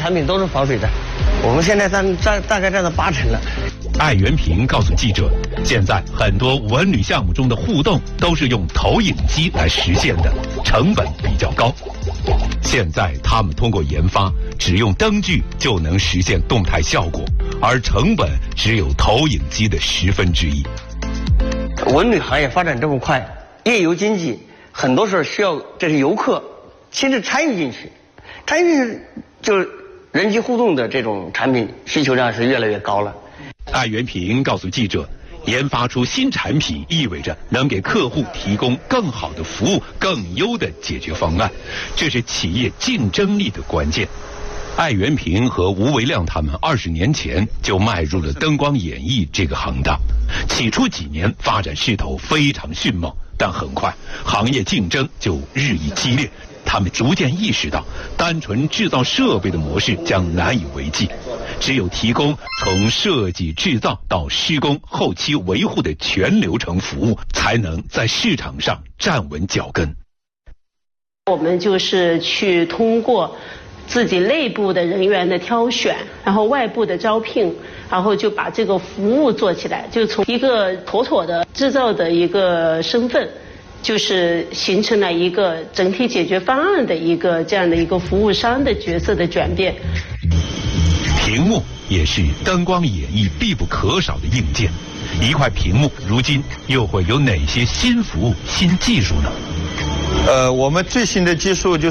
产品都是防水的，我们现在大概占到80%了。 艾元平告诉记者，现在很多文旅项目中的互动都是用投影机来实现的，成本比较高。现在他们通过研发，只用灯具就能实现动态效果，而成本只有投影机的1/10。 文旅行业发展这么快，夜游经济很多时候需要这些游客亲自参与进去，就是人机互动的这种产品需求量是越来越高了。 艾元平告诉记者，研发出新产品意味着能给客户提供更好的服务、更优的解决方案，这是企业竞争力的关键。艾元平和吴维亮他们20年前就迈入了灯光演艺这个行当，起初几年发展势头非常迅猛，但很快行业竞争就日益激烈。他们逐渐意识到，单纯制造设备的模式将难以为继，只有提供从设计制造到施工后期维护的全流程服务，才能在市场上站稳脚跟。 我们就是去通过自己内部的人员的挑选，然后外部的招聘，然后就把这个服务做起来，就从一个妥妥的制造的一个身份，就是形成了一个整体解决方案的一个这样的一个服务商的角色的转变。 屏幕也是灯光演绎必不可少的硬件，一块屏幕如今又会有哪些新服务、新技术呢？ 我们最新的技术